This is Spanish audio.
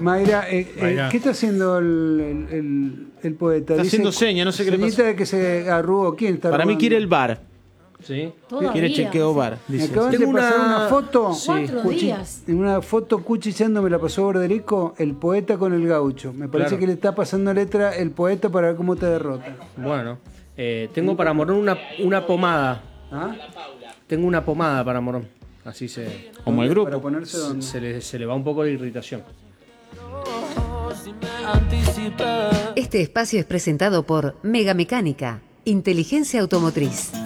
Mayra, Mayra. ¿qué está haciendo el poeta? Está Dice, haciendo señas, no sé qué le señita pasa. de que se arrugó. ¿Quién está Para mí arrugando? quiere el bar. ¿Sí? Todavía, Quiere chequeo o sea, bar. Me Dice. acaban de pasar una foto. Sí. 4 días. En una foto cuchicheando me la pasó Borderico, el poeta con el gaucho. Me parece Claro. que le está pasando letra el poeta para ver cómo te derrota. Bueno, tengo para Morón una pomada. ¿Ah? Tengo una pomada para Morón. Así se. Como el Para grupo. ponerse donde. Se le va un poco la irritación. Este espacio es presentado por Mega Mecánica, Inteligencia Automotriz.